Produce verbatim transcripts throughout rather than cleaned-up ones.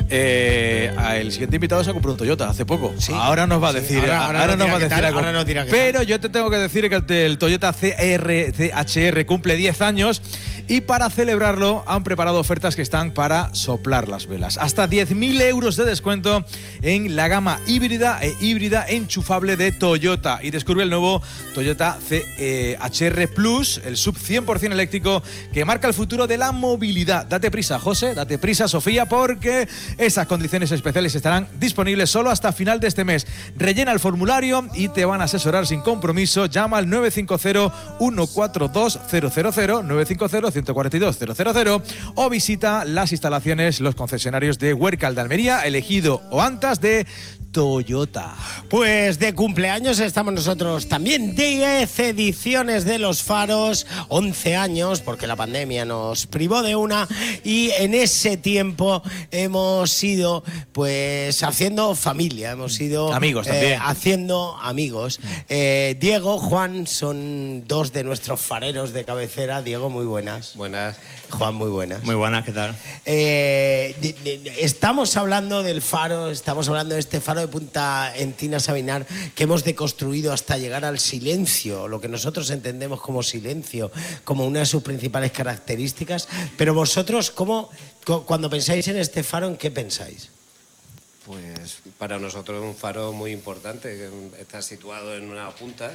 Eh, el siguiente invitado se ha comprado un Toyota hace poco. Sí. Ahora nos va a Sí, decir. ahora- Ahora, ahora nos no va a dirá decir qué tal, algo. ahora no dirá qué Pero tal. yo te tengo que decir que el, el Toyota C R C H R cumple diez años y para celebrarlo han preparado ofertas que están para soplar las velas. Hasta diez mil euros de descuento en la gama híbrida e híbrida enchufable de Toyota. Y descubre el nuevo Toyota C H R Plus, el sub cien por ciento eléctrico que marca el futuro de la movilidad. Date prisa, José, date prisa, Sofía, porque esas condiciones especiales estarán disponibles solo hasta final de este mes. Rellena el formulario y te van a asesorar sin compromiso. Llama al nueve cinco cero, uno cuatro dos, cero cero cero, nueve cinco cero, uno cuatro dos, cero cero cero o visita las instalaciones, los concesionarios de Huércal de Almería, Elegido o Antas de Toyota. Pues de cumpleaños estamos nosotros también. diez ediciones de Los Faros, once años, porque la pandemia nos privó de una, y en ese tiempo hemos ido pues haciendo familia, hemos ido amigos eh, también. haciendo amigos. Eh, Diego, Juan son dos de nuestros fareros de cabecera. Diego, muy buenas. Buenas. Juan, muy buenas. Muy buenas, ¿qué tal? Eh, de, de, estamos hablando del faro, estamos hablando de este faro de Punta Encina Sabinar que hemos deconstruido hasta llegar al silencio, lo que nosotros entendemos como silencio, como una de sus principales características. Pero vosotros, ¿cómo, cuando pensáis en este faro, en qué pensáis? Pues para nosotros es un faro muy importante, que está situado en una punta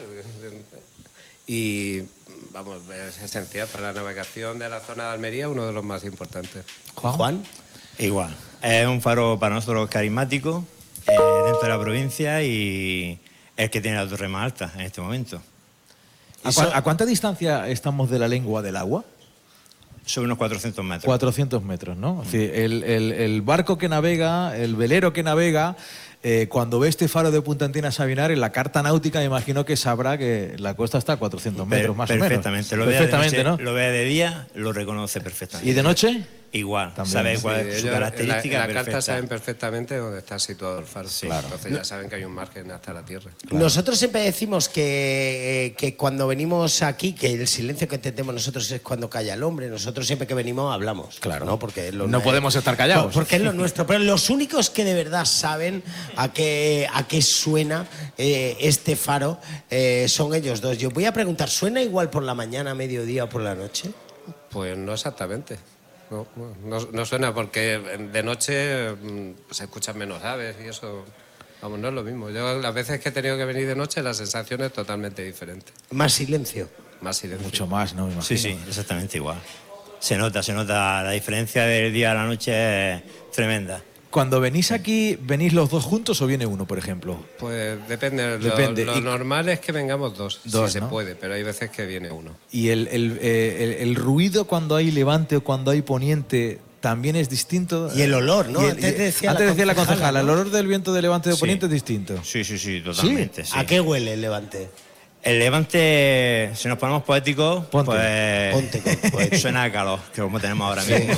y vamos, es esencial para la navegación de la zona de Almería, uno de los más importantes. Juan. Juan. Igual. Es un faro para nosotros carismático eh, dentro de la provincia y es que tiene la torre más alta en este momento. ¿A, cu ¿A cuánta distancia estamos de la lengua del agua? Sobre unos cuatrocientos metros. cuatrocientos metros, ¿no? Es decir, el, el, el barco que navega, el velero que navega, eh, cuando ve este faro de Punta Encina Sabinar, en la carta náutica me imagino que sabrá que la costa está a cuatrocientos metros, más perfectamente. o menos. Lo perfectamente. Ve de ¿no? noche, lo ve de día, lo reconoce perfectamente. ¿Y de noche? Igual, también. sabe cuál Sí, es su ellos característica. En la, en la perfecta. carta saben perfectamente dónde está situado el faro. Sí, claro. Entonces ya saben que hay un margen hasta la tierra. Claro. Nosotros siempre decimos que, eh, que cuando venimos aquí, que el silencio que entendemos nosotros es cuando calla el hombre. Nosotros siempre que venimos hablamos. Claro. ¿no? Porque es lo No nuestro. podemos estar callados. Porque es lo nuestro. Pero los únicos que de verdad saben a qué, a qué suena eh, este faro eh, son ellos dos. Yo voy a preguntar, ¿suena igual por la mañana, mediodía o por la noche? Pues no exactamente. No, no, no suena porque de noche mmm, se escuchan menos aves y eso, vamos, no es lo mismo. Yo las veces que he tenido que venir de noche la sensación es totalmente diferente. Más silencio. Más silencio. Mucho más, ¿no? Me imagino. Sí, sí, exactamente igual. Se nota, se nota. La diferencia del día a la noche es tremenda. Cuando venís aquí, ¿venís los dos juntos o viene uno, por ejemplo? Pues depende. Depende. Lo, lo Y... normal es que vengamos dos, dos si ¿no? se puede, pero hay veces que viene uno. ¿Y el, el, eh, el, el ruido cuando hay levante o cuando hay poniente también es distinto? Y el olor, ¿no? El, antes decía, antes la, decía la concejala, concejala, ¿no? el olor del viento de levante o de Sí. poniente es distinto. Sí, sí, sí, totalmente. ¿Sí? Sí. ¿A qué huele el Levante? El Levante, si nos ponemos poéticos, Ponte. pues Ponte con poético. suena a calor, que como tenemos ahora mismo.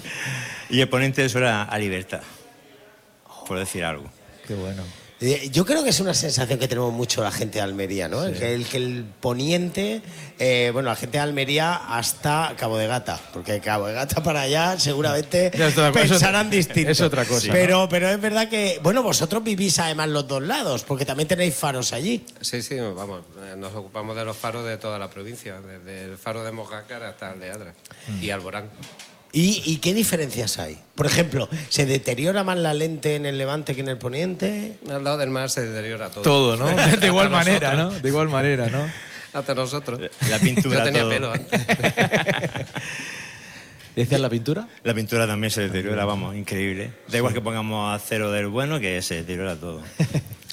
Y el poniente suena a libertad, por decir algo. Qué bueno. Eh, Yo creo que es una sensación que tenemos mucho la gente de Almería, ¿no? Sí. El, que el, que el poniente, eh, bueno, la gente de Almería hasta Cabo de Gata, porque de Cabo de Gata para allá seguramente Ya está, pensarán eso, distinto. es otra cosa. Pero, ¿no? pero es verdad que, bueno, vosotros vivís además los dos lados, porque también tenéis faros allí. Sí, sí, vamos, nos ocupamos de los faros de toda la provincia, desde el faro de Mojácar hasta el de Adra mm. y Alborán. ¿Y, ¿Y qué diferencias hay? Por ejemplo, ¿se deteriora más la lente en el Levante que en el Poniente? Al lado del mar se deteriora todo. Todo, ¿no? De igual manera, ¿no? De igual manera, ¿no? Hasta nosotros. La pintura Yo tenía todo. pelo antes. ¿Decías la pintura? La pintura también se deteriora, vamos, increíble. Da igual que pongamos acero del bueno, que se deteriora todo.